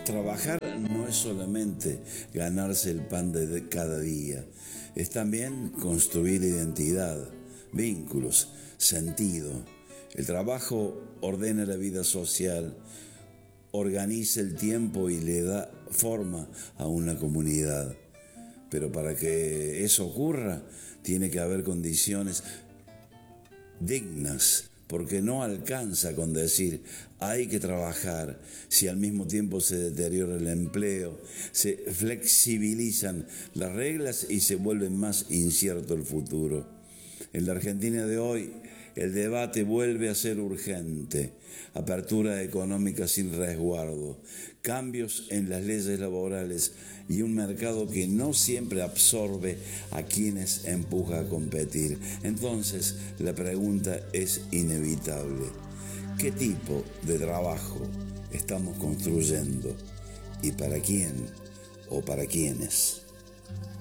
Trabajar no es solamente ganarse el pan de cada día, es también construir identidad, vínculos, sentido. El trabajo ordena la vida social, organiza el tiempo y le da forma a una comunidad. Pero para que eso ocurra, tiene que haber condiciones dignas, porque no alcanza con decir hay que trabajar si al mismo tiempo se deteriora el empleo, se flexibilizan las reglas y se vuelve más incierto el futuro. En la Argentina de hoy, el debate vuelve a ser urgente. Apertura económica sin resguardo, cambios en las leyes laborales y un mercado que no siempre absorbe a quienes empuja a competir. Entonces, la pregunta es inevitable. ¿Qué tipo de trabajo estamos construyendo? ¿Y para quién o para quiénes?